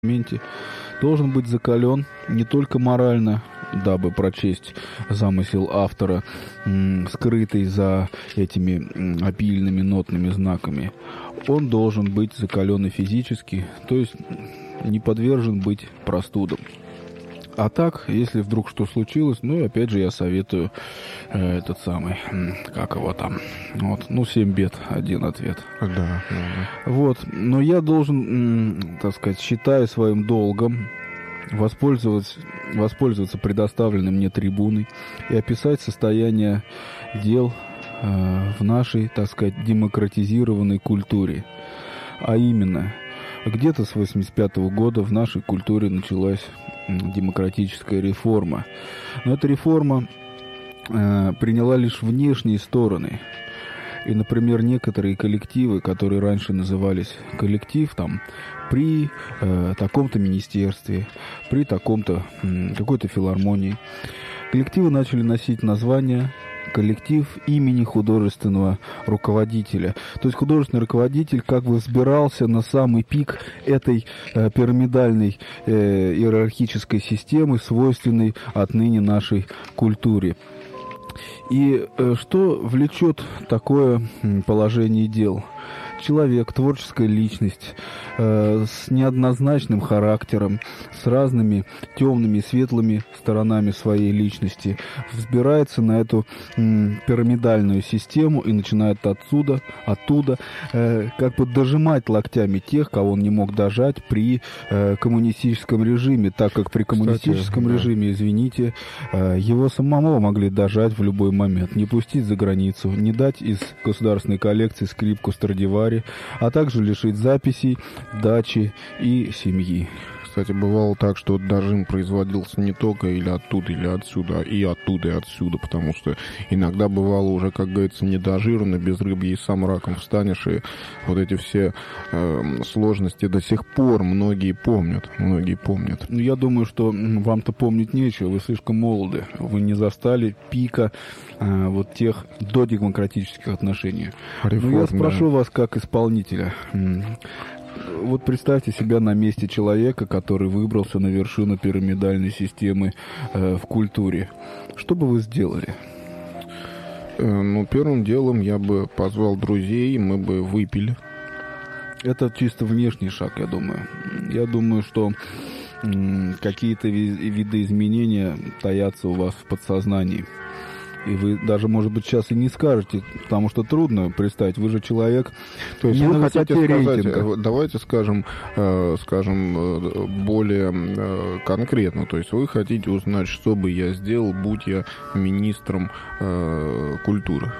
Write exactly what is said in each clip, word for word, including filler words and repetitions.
моменте должен быть закален не только морально, дабы прочесть замысел автора, м, скрытый за этими м, обильными нотными знаками. Он должен быть закален и физически, то есть не подвержен быть простудам. А так, если вдруг что случилось, ну и опять же я советую э, этот самый, м, как его там, вот, ну семь бед, один ответ. Да, да, да. Вот, но я должен, м, так сказать, считая своим долгом, воспользоваться, воспользоваться предоставленной мне трибуной и описать состояние дел э, в нашей, так сказать, демократизированной культуре. А именно, где-то с восемьдесят пятого года в нашей культуре началась демократическая реформа. Но эта реформа э, приняла лишь внешние стороны. И, например, некоторые коллективы, которые раньше назывались коллектив, там, при э, таком-то министерстве, при таком-то, м, какой-то филармонии, коллективы начали носить название коллектив имени художественного руководителя. То есть художественный руководитель как бы взбирался на самый пик этой э, пирамидальной э, иерархической системы, свойственной отныне нашей культуре. И э, что влечет такое м, положение дел? Человек, творческая личность, э, с неоднозначным характером, с разными темными и светлыми сторонами своей личности, взбирается на эту м, пирамидальную систему и начинает отсюда, оттуда, э, как бы дожимать локтями тех, кого он не мог дожать при э, коммунистическом режиме, так как при коммунистическом Кстати, режиме, да. извините, э, его самого могли дожать в любой момент, не пустить за границу, не дать из государственной коллекции скрипку Страдивари, а также лишить записей, дачи и семьи. Кстати, бывало так, что дожим производился не только или оттуда, или отсюда, а и оттуда, и отсюда, потому что иногда бывало уже, как говорится, недожирно, без рыбьи и сам раком встанешь, и вот эти все э, сложности до сих пор многие помнят, многие помнят. Ну, я думаю, что вам-то помнить нечего, вы слишком молоды, вы не застали пика э, вот тех додемократических отношений. Реформ, Но я спрошу да. вас как исполнителя. Вот представьте себя на месте человека, который выбрался на вершину пирамидальной системы э, в культуре. Что бы вы сделали? Э, ну, первым делом я бы позвал друзей, мы бы выпили. Это чисто внешний шаг, я думаю. Я думаю, что м, какие-то ви- виды изменения таятся у вас в подсознании. И вы даже, может быть, сейчас и не скажете, потому что трудно представить. Вы же человек. То есть не вы на хотите высоте сказать, рейтинга. давайте скажем, э, скажем э, более э, конкретно. То есть вы хотите узнать, что бы я сделал, будь я министром э, культуры.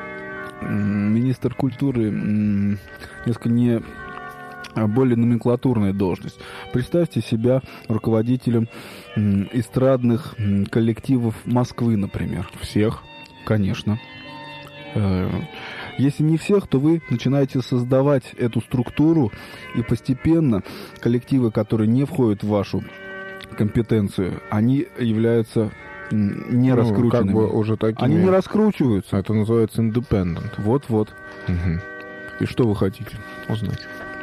Министр культуры м, несколько не более номенклатурная должность. Представьте себя руководителем м, эстрадных м, коллективов Москвы, например. Всех? Конечно. Э, Если не всех, то вы начинаете создавать эту структуру, и постепенно коллективы, которые не входят в вашу компетенцию, они являются м, не Ну, раскрученными. как бы уже такими... Они не раскручиваются. Это называется independent. Вот-вот. Угу. И что вы хотите узнать?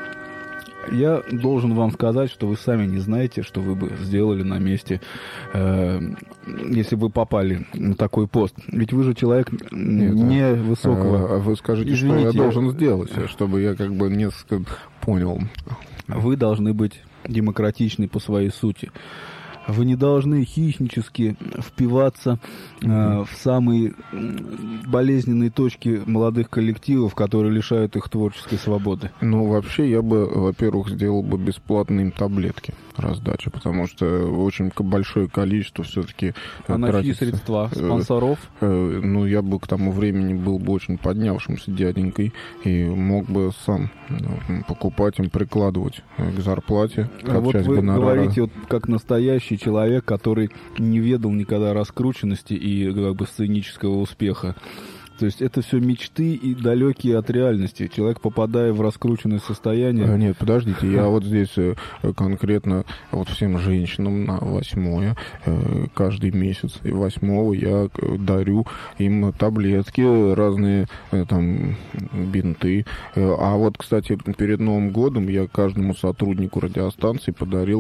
Я должен вам сказать, что вы сами не знаете, что вы бы сделали на месте, э, если бы вы попали на такой пост. Ведь вы же человек Нет, не высокого. А вы скажите, Извините, что я должен сделать, чтобы я как бы несколько понял. Вы должны быть демократичны по своей сути. Вы не должны хищнически впиваться э, в самые болезненные точки молодых коллективов, которые лишают их творческой свободы. Ну, вообще, я бы, во-первых, сделал бы бесплатные им таблетки раздачи, потому что очень большое количество все-таки А на чьи средства? Спонсоров? Э, ну, я бы к тому времени был бы очень поднявшимся дяденькой и мог бы сам ну, покупать им, прикладывать к зарплате. А вот вы говорите вот, как настоящий человек, который не ведал никогда раскрученности и как бы сценического успеха. То есть это все мечты и далекие от реальности. Человек, попадая в раскрученное состояние... А, нет, подождите, я вот здесь конкретно вот всем женщинам на восьмое каждый месяц и восьмого я дарю им таблетки, разные там бинты. А вот, кстати, перед Новым годом я каждому сотруднику радиостанции подарил